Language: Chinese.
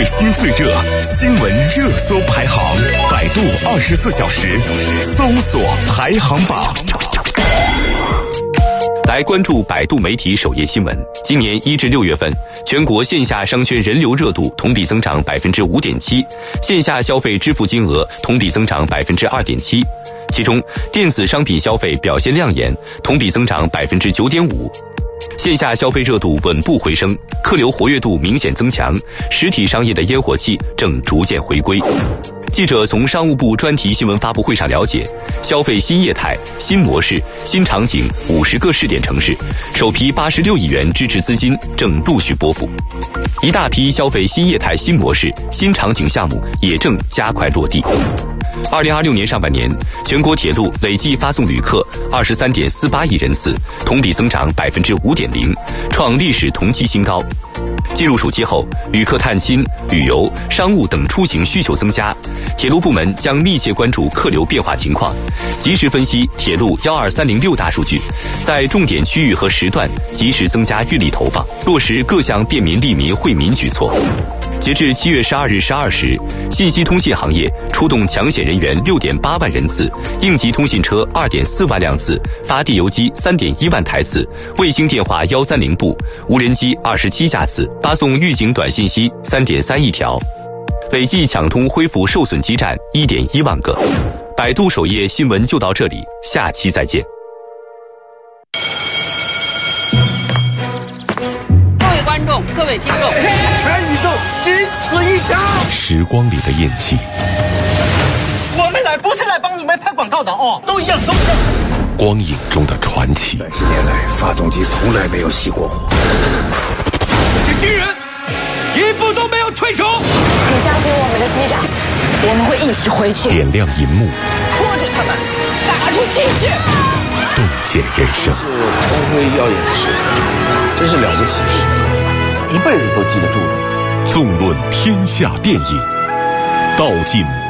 最新最热新闻热搜排行，百度24小时搜索排行榜。 来关注百度媒体首页新闻。今年1至6月份，全国线下商圈人流热度同比增长 5.7%， 线下消费支付金额同比增长 2.7%。其中，电子商品消费表现亮眼，同比增长 9.5%。线下消费热度稳步回升，客流活跃度明显增强，实体商业的烟火气正逐渐回归。记者从商务部专题新闻发布会上了解，消费新业态、新模式、新场景50个试点城市，首批86亿元支持资金正陆续拨付，一大批消费新业态、新模式、新场景项目也正加快落地。2026年上半年，全国铁路累计发送旅客23.48亿人次，同比增长 5.0%， 创历史同期新高。进入暑期后，旅客探亲、旅游、商务等出行需求增加，铁路部门将密切关注客流变化情况，及时分析铁路12306大数据，在重点区域和时段及时增加运力投放，落实各项便民利民惠民举措。截至7月12日12时，信息通信行业出动抢险人员6.8万人次，应急通信车2.4万辆次，发地邮机3.1万台次，卫星电话130部，无人机27架次，发送预警短信息3.3亿条，累计抢通恢复受损基站1.1万个。百度首页新闻就到这里，下期再见。 各位观众，各位听众， 全宇宙仅此一家。 时光里的印记， 我们来不是来帮你们拍广告的哦，都一样，都一样。 光影中的传奇。 30年来，发动机从来没有熄过火。 这些军人一步都没有退出。 请相信我们的机长，我们会一起回去。 点亮银幕， 拖着他们，打出精血。 洞见人生。 是光辉耀眼的事，真是了不起事，一辈子都记得住的。 纵论天下电影，道尽